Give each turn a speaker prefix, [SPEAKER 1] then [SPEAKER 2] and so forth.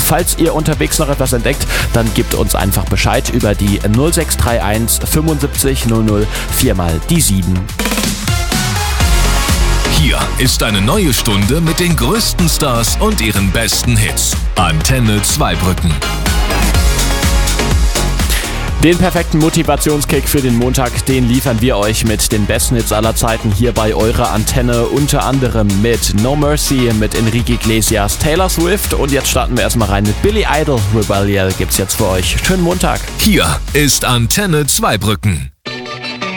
[SPEAKER 1] Falls ihr unterwegs noch etwas entdeckt, dann gebt uns einfach Bescheid über die 0631 75 00 4 mal die 7.
[SPEAKER 2] Hier ist eine neue Stunde mit den größten Stars und ihren besten Hits. Antenne Zweibrücken.
[SPEAKER 1] Den perfekten Motivationskick für den Montag, den liefern wir euch mit den besten Hits aller Zeiten hier bei eurer Antenne. Unter anderem mit No Mercy, mit Enrique Iglesias, Taylor Swift. Und jetzt starten wir erstmal rein mit Billy Idol. Rebellion gibt's jetzt für euch. Schönen Montag.
[SPEAKER 2] Hier ist Antenne Zweibrücken.